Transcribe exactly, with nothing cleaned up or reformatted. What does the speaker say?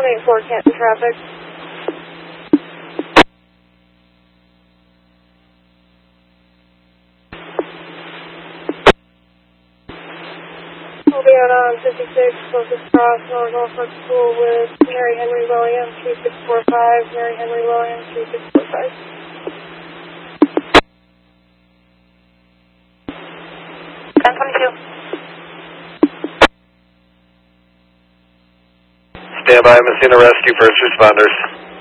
one eight four Canton traffic. We'll be out on fifty-six, closest cross, North Norfolk School with Mary Henry Williams, three six four five, Mary Henry Williams, three six four five. ten twenty-two. Stand by, Messina Rescue, first responders.